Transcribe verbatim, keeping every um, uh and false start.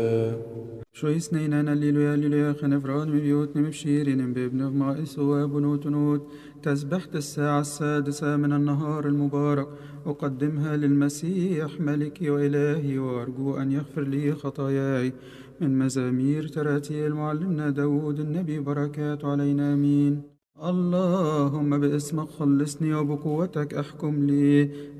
شو يسنينا الليلويا الليلويا خنفران مبيوتنا مبشيرين بابن غمائس وابنوت نوت تسبحة الساعة السادسة من النهار المبارك أقدمها للمسيح ملكي وإلهي وأرجو أن يغفر لي خطاياي من مزامير تراتيل معلمنا داود النبي بركات علينا آمين. اللهم باسمك خلصني وبقوتك احكم لي